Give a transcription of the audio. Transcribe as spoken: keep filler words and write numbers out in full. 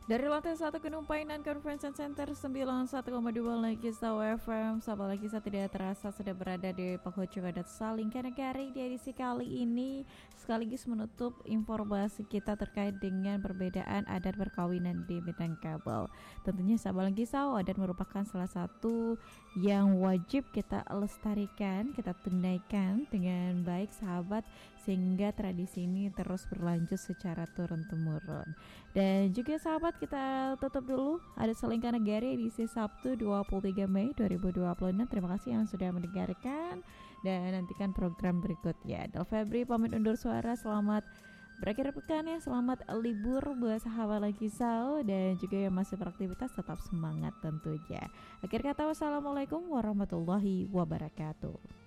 Dari lantai satu Gedung Painan Convention Center sembilan puluh satu koma dua Legisa F M. Sahabat Legisa tidak terasa sudah berada di penghujung adat saling Kanagari di edisi kali ini, sekaligus menutup informasi kita terkait dengan perbedaan adat perkawinan di Minangkabau. Tentunya sahabat Legisa, adat merupakan salah satu yang wajib kita lestarikan, kita tunaikan dengan baik sahabat, sehingga tradisi ini terus berlanjut secara turun-temurun. Dan juga sahabat, kita tutup dulu ada Selingkah Negari edisi Sabtu dua puluh tiga Mei dua ribu dua puluh enam. Terima kasih yang sudah mendengarkan dan nantikan program berikutnya. Del Febri pamit undur suara. Selamat berakhir pekan ya, selamat libur buat sahabat Legisa, dan juga yang masih beraktivitas tetap semangat tentunya. Akhir kata, wassalamualaikum warahmatullahi wabarakatuh.